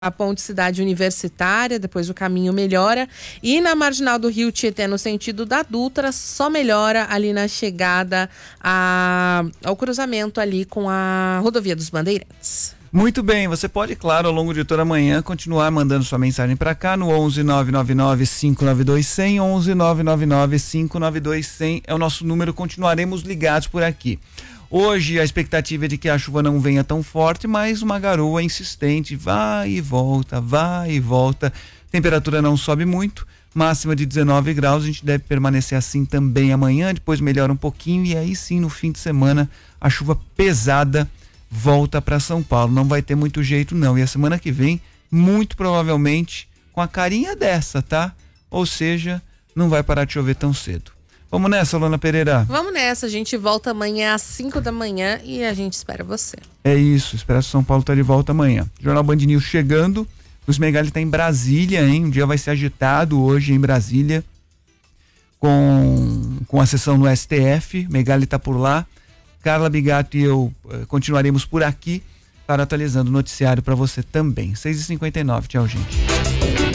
a ponte Cidade Universitária, depois o caminho melhora. E na marginal do Rio Tietê, no sentido da Dutra, só melhora ali na chegada ao cruzamento ali com a rodovia dos Bandeirantes. Muito bem, você pode, claro, ao longo de toda a manhã, continuar mandando sua mensagem para cá no 11-999-592-100, 11-999-592-100 é o nosso número, continuaremos ligados por aqui. Hoje a expectativa é de que a chuva não venha tão forte, mas uma garoa insistente, vai e volta, temperatura não sobe muito, máxima de 19 graus, a gente deve permanecer assim também amanhã, depois melhora um pouquinho e aí sim no fim de semana a chuva pesada volta para São Paulo, não vai ter muito jeito não, e a semana que vem, muito provavelmente com a carinha dessa, tá? Ou seja, não vai parar de chover tão cedo. Vamos nessa, Alana Pereira? Vamos nessa, a gente volta amanhã às 5 da manhã e a gente espera você. É isso, Expresso São Paulo tá de volta amanhã. Jornal Band News chegando, Luiz Megali tá em Brasília, hein? Um dia vai ser agitado hoje em Brasília com a sessão no STF, Megali tá por lá, Carla Bigato e eu continuaremos por aqui para atualizando o noticiário para você também. 6h59, tchau, gente.